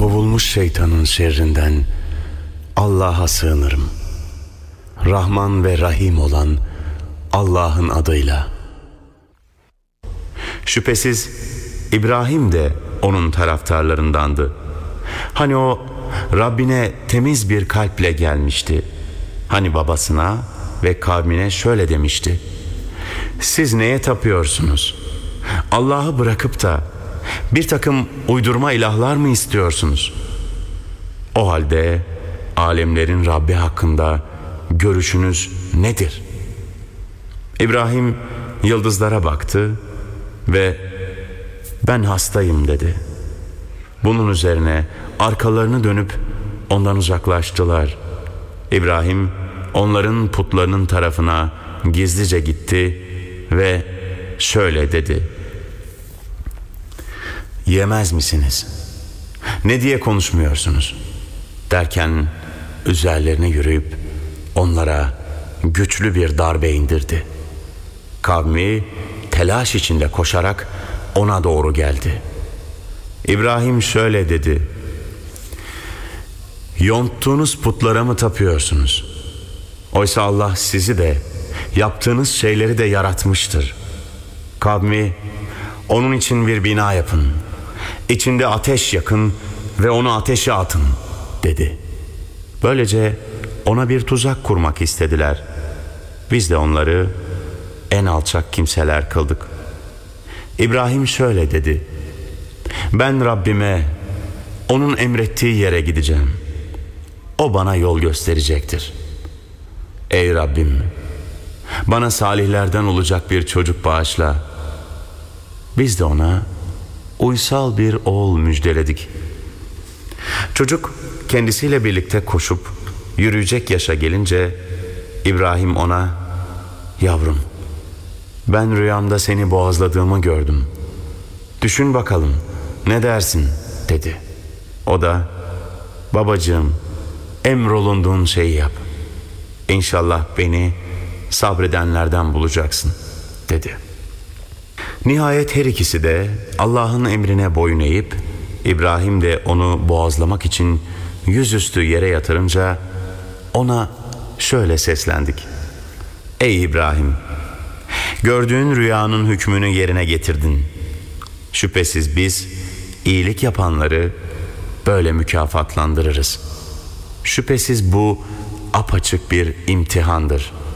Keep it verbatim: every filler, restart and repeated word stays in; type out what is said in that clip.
Kovulmuş şeytanın şerrinden Allah'a sığınırım. Rahman ve Rahim olan Allah'ın adıyla. Şüphesiz İbrahim de onun taraftarlarındandı. Hani o Rabbine temiz bir kalple gelmişti. Hani babasına ve kavmine şöyle demişti: siz neye tapıyorsunuz? Allah'ı bırakıp da bir takım uydurma ilahlar mı istiyorsunuz? O halde alemlerin Rabbi hakkında görüşünüz nedir? İbrahim yıldızlara baktı ve ben hastayım dedi. Bunun üzerine arkalarını dönüp ondan uzaklaştılar. İbrahim onların putlarının tarafına gizlice gitti ve şöyle dedi: yemez misiniz? Ne diye konuşmuyorsunuz? Derken üzerlerine yürüyüp onlara güçlü bir darbe indirdi. Kavmi telaş içinde koşarak ona doğru geldi. İbrahim şöyle dedi: yonttuğunuz putlara mı tapıyorsunuz? Oysa Allah sizi de yaptığınız şeyleri de yaratmıştır. Kavmi, onun için bir bina yapın, İçinde ateş yakın ve onu ateşe atın dedi. Böylece ona bir tuzak kurmak istediler. Biz de onları en alçak kimseler kıldık. İbrahim şöyle dedi: ben Rabbime, onun emrettiği yere gideceğim. O bana yol gösterecektir. Ey Rabbim, bana salihlerden olacak bir çocuk bağışla. Biz de ona uysal bir oğul müjdeledik. Çocuk kendisiyle birlikte koşup yürüyecek yaşa gelince İbrahim ona, yavrum, ben rüyamda seni boğazladığımı gördüm. Düşün bakalım, ne dersin dedi. O da, babacığım, emrolunduğun şeyi yap. İnşallah beni sabredenlerden bulacaksın dedi. Nihayet her ikisi de Allah'ın emrine boyun eğip İbrahim de onu boğazlamak için yüzüstü yere yatırınca ona şöyle seslendik: ey İbrahim, gördüğün rüyanın hükmünü yerine getirdin. Şüphesiz biz iyilik yapanları böyle mükafatlandırırız. Şüphesiz bu apaçık bir imtihandır.